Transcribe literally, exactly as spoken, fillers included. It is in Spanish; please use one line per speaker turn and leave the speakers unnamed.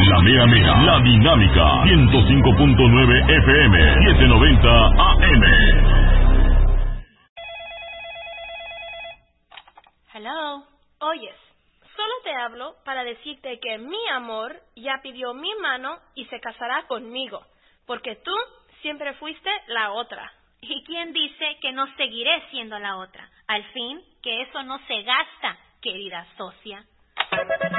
La Mera Mera, La Dinámica, ciento cinco punto nueve F M, setecientos noventa A M.
Hello. Oyes, solo te hablo para decirte que mi amor ya pidió mi mano y se casará conmigo, porque tú siempre fuiste la otra.
¿Y quién dice que no seguiré siendo la otra? Al fin, que eso no se gasta, querida socia.